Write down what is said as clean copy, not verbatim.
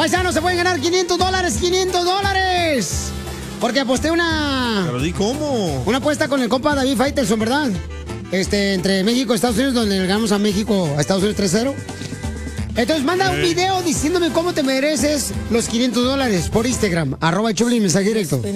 paisanos, se pueden ganar $500, $500. Porque aposté Pero di cómo. una apuesta con el compa David Faitelson, ¿verdad? Entre México y Estados Unidos, donde le ganamos a México, a Estados Unidos 3-0. Entonces manda un video diciéndome cómo te mereces los $500 por Instagram, @Choplin, mensaje directo.